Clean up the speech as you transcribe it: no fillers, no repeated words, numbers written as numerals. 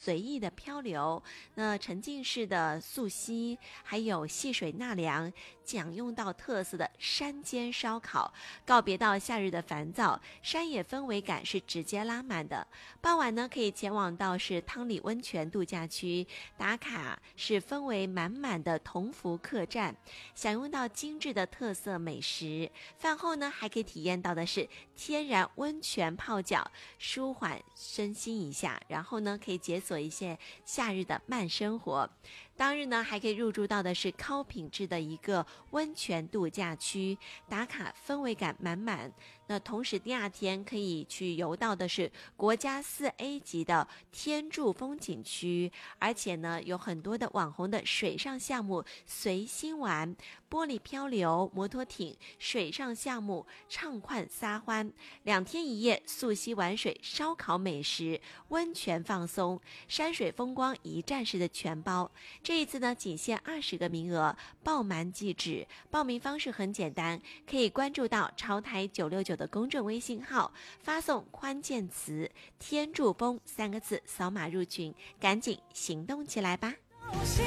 随意的漂流，那沉浸式的溯溪，还有戏水纳凉，享用到特色的山间烧烤，告别到夏日的烦躁，山野氛围感是直接拉满的。傍晚呢，可以前往到是汤里温泉度假区打卡，是氛围满满的同福客栈，享用到精致的特色美食。饭后呢，还可以体验到的是天然温泉泡脚，舒缓身心一下，然后呢，可以解锁一些夏日的慢生活。当日呢，还可以入住到的是高品质的一个温泉度假区，打卡氛围感满满。那同时第二天可以去游到的是国家4A 级的天柱风景区，而且呢有很多的网红的水上项目随心玩，玻璃漂流、摩托艇、水上项目、畅快撒欢，2天1夜溯溪玩水、烧烤美食、温泉放松、山水风光一站式的全包。这一次呢，仅限20个名额，爆满即止。报名方式很简单，可以关注到潮台969的公众微信号，发送关键词“天柱风”3个字，扫码入群，赶紧行动起来吧。